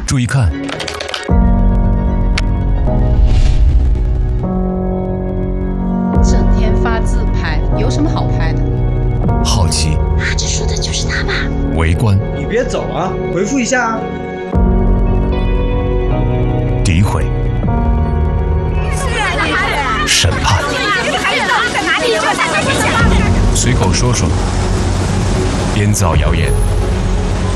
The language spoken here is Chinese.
注意看。 整天发自拍，有什么好拍的？ 好奇， 这说的就是他吧？ 围观， 你别走啊，回复一下啊。 诋毁，审判，随口说说，编造谣言。